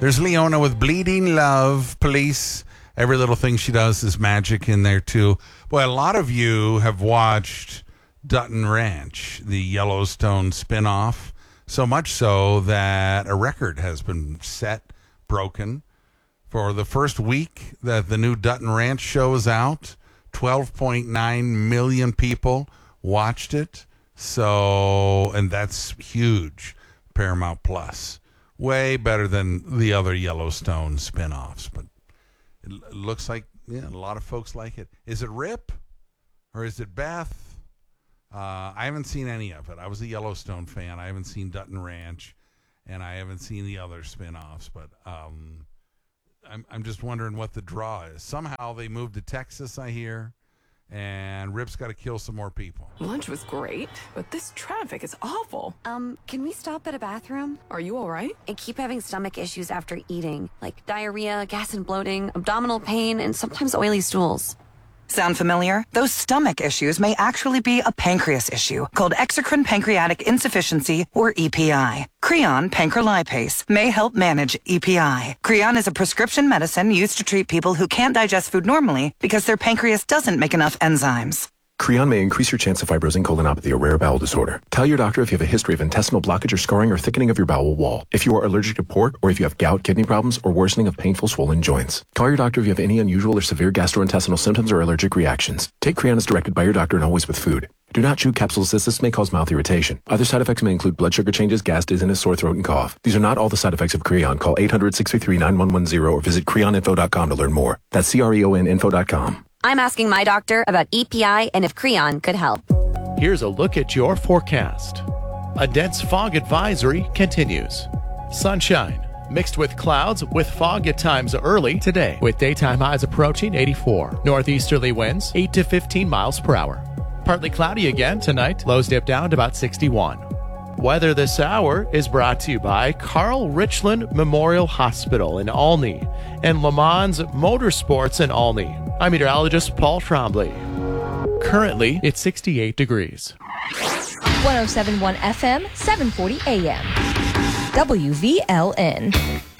There's Leona with Bleeding Love, Police. Every little thing she does is magic in there, too. Boy, a lot of you have watched Dutton Ranch, the Yellowstone spinoff, so much so that a record has been broken. For the first week that the new Dutton Ranch show is out, 12.9 million people watched it. So, and that's huge. Paramount Plus. Way better than the other Yellowstone spinoffs. But it looks like, a lot of folks like it. Is it Rip? Or is it Beth? I haven't seen any of it. I was a Yellowstone fan. I haven't seen Dutton Ranch. And I haven't seen the other spinoffs. But I'm just wondering what the draw is. Somehow they moved to Texas, I hear. And Rip's got to kill some more people. Lunch was great, but this traffic is awful. Can we stop at a bathroom? Are you all right? I keep having stomach issues after eating, like diarrhea, gas and bloating, abdominal pain, and sometimes oily stools. Sound familiar? Those stomach issues may actually be a pancreas issue called exocrine pancreatic insufficiency, or EPI. Creon pancrelipase may help manage EPI. Creon is a prescription medicine used to treat people who can't digest food normally because their pancreas doesn't make enough enzymes. Creon may increase your chance of fibrosing colonopathy, a rare bowel disorder. Tell your doctor if you have a history of intestinal blockage or scarring or thickening of your bowel wall, if you are allergic to pork, or if you have gout, kidney problems, or worsening of painful swollen joints. Call your doctor if you have any unusual or severe gastrointestinal symptoms or allergic reactions. Take Creon as directed by your doctor and always with food. Do not chew capsules as this may cause mouth irritation. Other side effects may include blood sugar changes, gas, dizziness, sore throat, and cough. These are not all the side effects of Creon. Call 800-633-9110 or visit creoninfo.com to learn more. That's creoninfo.com. I'm asking my doctor about EPI and if Creon could help. Here's a look at your forecast. A dense fog advisory continues. Sunshine mixed with clouds with fog at times early today, with daytime highs approaching 84. Northeasterly winds 8 to 15 miles per hour. Partly cloudy again tonight. Lows dip down to about 61. Weather this hour is brought to you by Carl Richland Memorial Hospital in Olney and Le Mans Motorsports in Olney. I'm meteorologist Paul Trombley. Currently, it's 68 degrees. 107.1 FM, 740 AM. WVLN.